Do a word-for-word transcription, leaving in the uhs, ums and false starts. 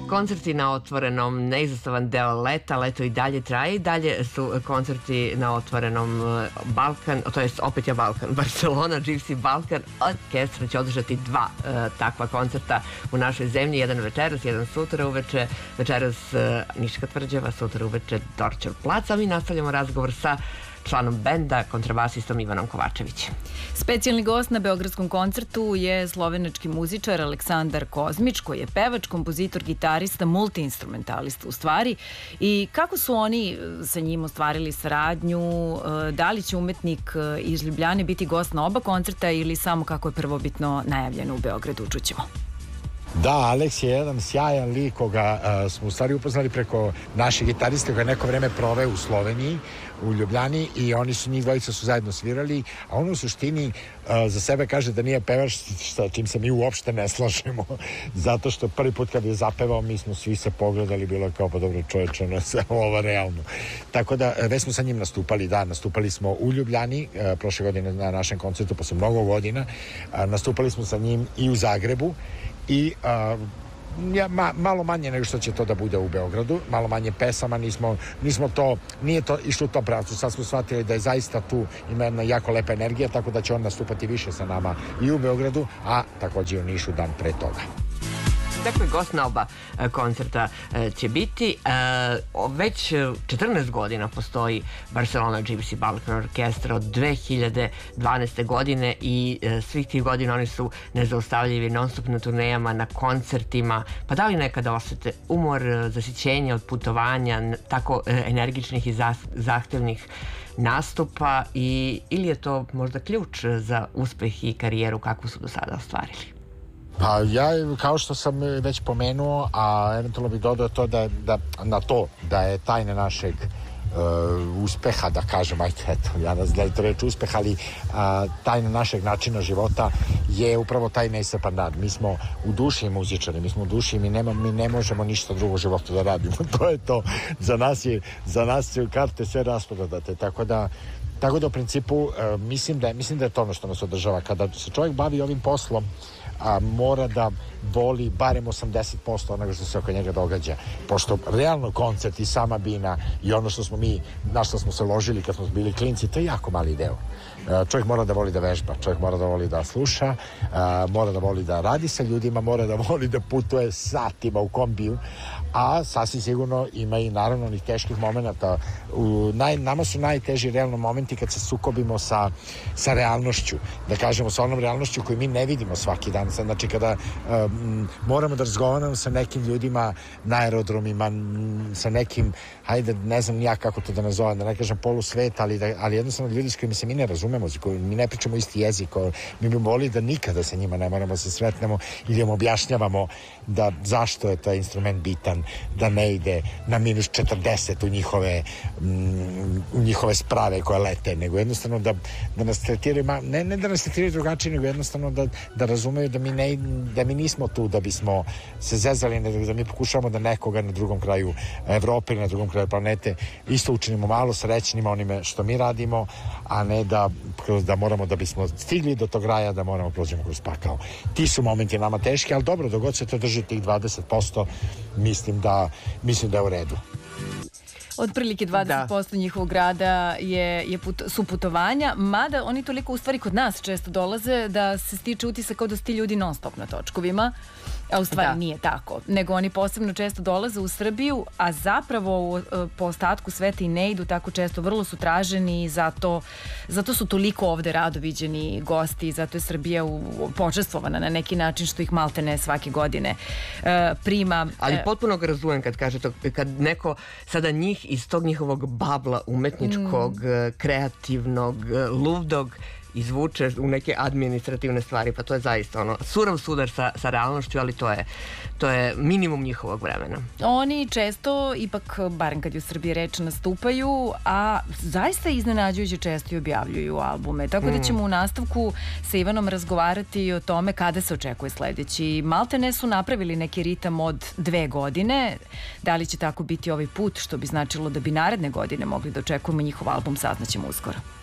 koncerti na otvorenom, neizostavan deo leta, leto i dalje traje i dalje su koncerti na otvorenom Balkan, to jest opet je Balkan, Barcelona, Gypsy Balkan, orkestra će održati dva uh, takva koncerta u našoj zemlji, jedan večeras, jedan sutra uveče, večeras uh, Niška tvrđava, sutra uveče Dorćol plac, a mi nastavljamo razgovor sa članom benda, kontrabasistom Ivanom Kovačevićem. Specijalni gost na beogradskom koncertu je slovenački muzičar Aleksandar Kozmić, koji je pevač, kompozitor, gitarista, multiinstrumentalista u stvari. I kako su oni sa njim ostvarili saradnju? Da li će umetnik iz Ljubljane biti gost na oba koncerta ili samo kako je prvobitno najavljeno u Beogradu? Čućemo. Da, Aleks je jedan sjajan lik koga uh, smo u stvari upoznali preko naše gitariste koja je neko vreme proveo u Sloveniji, u Ljubljani, i oni su, njih dvojica su zajedno svirali, a on u suštini uh, za sebe kaže da nije pevač, sa čim se mi uopšte ne slažemo, zato što prvi put kad je zapevao mi smo svi se pogledali, bilo je kao pa dobro čoveče, ono se ovo realno. Tako da već smo sa njim nastupali, da, nastupali smo u Ljubljani uh, prošle godine na našem koncertu posle mnogo godina, uh, nastupali smo sa njim i u Zagrebu, i uh, ja, ma, malo manje nego što će to da bude u Beogradu, malo manje pesama, nismo, nismo to, nije to išlo u tom pravcu, sad smo shvatili da je zaista tu ima jedna jako lepa energija, tako da će on nastupati više sa nama i u Beogradu, a takođe i u Nišu dan pre toga. Dakle, gost na oba koncerta će biti. Već četrnaest godina postoji Barcelona Gypsy Balkan orkestra od dve hiljade dvanaeste. godine i svih tih godina oni su nezaustavljivi non stop na turnejama, na koncertima. Pa da li nekada osete umor, zasićenje od putovanja, tako energičnih i zahtevnih nastupa, i, ili je to možda ključ za uspeh i karijeru kakvu su do sada ostvarili? Pa ja, kao što sam već pomenuo, a eventualno bih dodao to da, da, na to da je tajna našeg uh, uspeha, da kažem, ajde, eto, ja ne znam da je to reč uspeh, ali uh, tajna našeg načina života je upravo taj neiscrpan rad. Mi smo u duši muzičari, mi smo u duši, mi, nema, mi ne možemo ništa drugo u životu da radimo. To je to. Za nas je, za nas je karte sve rasprodate, tako da tako da u principu uh, mislim da, mislim da je to ono što nas održava. Kada se čovjek bavi ovim poslom, a mora da voli barem osamdeset posto onoga što se oko njega događa, pošto realno koncert i sama bina i ono što smo mi, na što smo se ložili kad smo bili klinci, to je jako mali deo. Čovjek mora da voli da vežba, čovjek mora da voli da sluša, mora da voli da radi sa ljudima, mora da voli da putuje satima u kombiju, a sasvim sigurno ima i naravno onih teških momenta. U, naj, nama su najteži realno momenti kad se sukobimo sa, sa realnošću, da kažemo sa onom realnošću koju mi ne vidimo svaki dan. Znači kada um, moramo da razgovaramo sa nekim ljudima na aerodromima, sa nekim, hajde, ne znam ja kako to da nazovem, da ne kažem polusvet, ali, da, ali jednostavno ljudi s kojima se mi ne razumemo, s kojima mi ne pričamo isti jezik, mi bi volili da nikada sa njima ne moramo se sretnemo ili im objašnjavamo da zašto je taj instrument bitan, da ne ide na minus četrdeset u njihove, mm, u njihove sprave koje lete, nego jednostavno da, da nas tretiraju, ne, ne da nas tretiraju drugačije, nego jednostavno da, da razumeju da mi, ne, da mi nismo tu da bismo se zezali, nego da mi pokušavamo da nekoga na drugom kraju Evrope ili na drugom kraju planete isto učinimo malo srećnima onime što mi radimo, a ne da, da moramo, da bismo stigli do tog raja, da moramo prođemo kroz pakao. Ti su momenti nama teški, ali dobro, dogod se to drži tih dvadeset posto, mislim da, mislim da je u redu. Otprilike dvadeset posto da. njihovog rada je, je put, su putovanja, mada oni toliko u stvari kod nas često dolaze da se stiče utisak kao da su ti ljudi non stop na točkovima, a u stvari da. nije tako. Nego oni posebno često dolaze u Srbiju, a zapravo po ostatku sveta i ne idu tako često, vrlo su traženi i zato, zato su toliko ovde rado viđeni gosti, zato je Srbija u, počestvovana na neki način što ih malte ne svake godine e, prima. Ali potpuno ga razumem kad kaže to, kad neko sada njih iz tog njihovog babla umetničkog, mm. kreativnog, ludog izvuče u neke administrativne stvari, pa to je zaista ono surov sudar sa, sa realnošću, ali to je, to je minimum njihovog vremena. Oni često, ipak, barem kad je u Srbiji reč, nastupaju, a zaista iznenađujuće često i objavljuju albume. Tako mm. da ćemo u nastavku sa Ivanom razgovarati o tome kada se očekuje sledeći. Maltene su napravili neki ritam od dve godine. Da li će tako biti ovaj put, što bi značilo da bi naredne godine mogli da očekujemo njihov album, saznaćemo uskoro.